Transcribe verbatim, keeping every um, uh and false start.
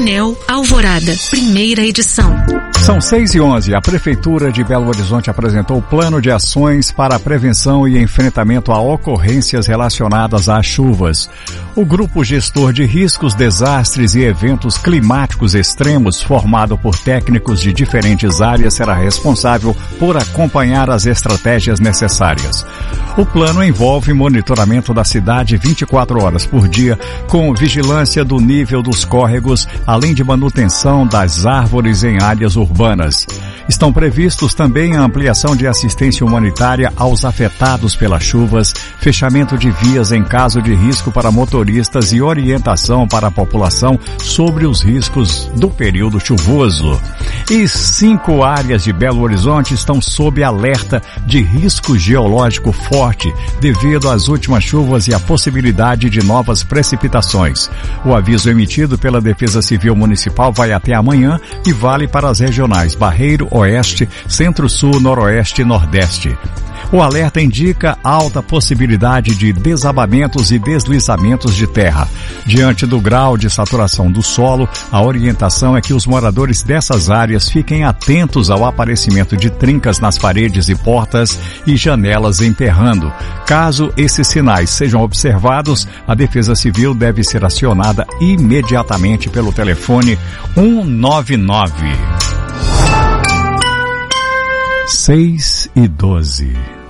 Enel Alvorada, primeira edição. São seis e onze. A Prefeitura de Belo Horizonte apresentou o plano de ações para a prevenção e enfrentamento a ocorrências relacionadas às chuvas. O Grupo Gestor de Riscos, Desastres e Eventos Climáticos Extremos, formado por técnicos de diferentes áreas, será responsável por acompanhar as estratégias necessárias. O plano envolve monitoramento da cidade vinte e quatro horas por dia, com vigilância do nível dos córregos, além de manutenção das árvores em áreas urbanas. Estão previstos também a ampliação de assistência humanitária aos afetados pelas chuvas, fechamento de vias em caso de risco para motoristas e orientação para a população sobre os riscos do período chuvoso. E cinco áreas de Belo Horizonte estão sob alerta de risco geológico forte devido às últimas chuvas e à possibilidade de novas precipitações. O aviso emitido pela Defesa Civil Municipal vai até amanhã e vale para as regionais Barreiro, Oeste, Centro-Sul, Noroeste e Nordeste. O alerta indica alta possibilidade de desabamentos e deslizamentos de terra. Diante do grau de saturação do solo, a orientação é que os moradores dessas áreas fiquem atentos ao aparecimento de trincas nas paredes e portas e janelas emperrando. Caso esses sinais sejam observados, a Defesa Civil deve ser acionada imediatamente pelo telefone um nove nove. seis e doze.